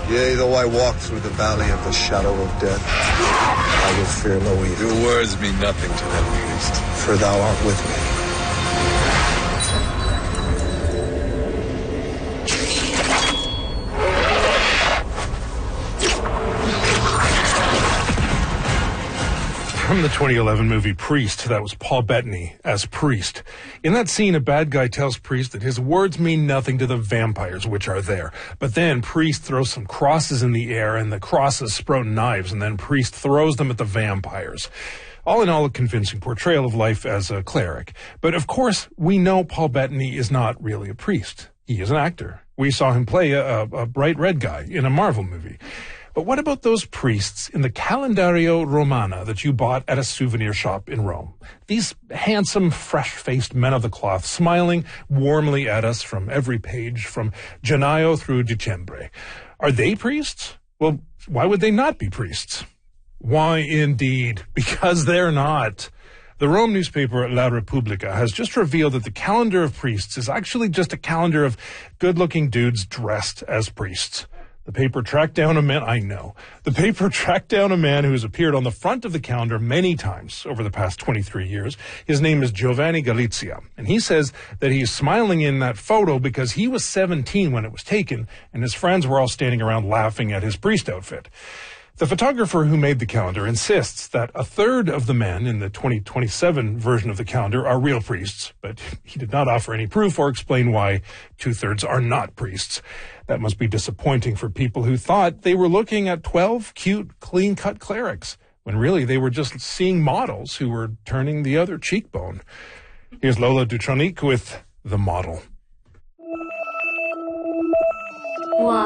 Yea, though I walk through the valley of the shadow of death, I will fear no evil. Your words mean nothing to them, priest. For thou art with me. From the 2011 movie Priest, that was Paul Bettany as Priest. In that scene, a bad guy tells Priest that his words mean nothing to the vampires which are there. But then Priest throws some crosses in the air, and the crosses sprout knives, and then Priest throws them at the vampires. All in all, a convincing portrayal of life as a cleric. But of course, we know Paul Bettany is not really a priest. He is an actor. We saw him play a bright red guy in a Marvel movie. But what about those priests in the Calendario Romana that you bought at a souvenir shop in Rome? These handsome, fresh-faced men of the cloth, smiling warmly at us from every page, from Gennaio through Dicembre. Are they priests? Well, why would they not be priests? Why, indeed? Because they're not. The Rome newspaper La Repubblica has just revealed that the calendar of priests is actually just a calendar of good-looking dudes dressed as priests. The paper tracked down a man who has appeared on the front of the calendar many times over the past 23 years. His name is Giovanni Galizia, and he says that he's smiling in that photo because he was 17 when it was taken, and his friends were all standing around laughing at his priest outfit. The photographer who made the calendar insists that a third of the men in the 2027 version of the calendar are real priests, but he did not offer any proof or explain why 2/3 are not priests. That must be disappointing for people who thought they were looking at 12 cute, clean-cut clerics, when really they were just seeing models who were turning the other cheekbone. Here's Lola Dutronic with The Model.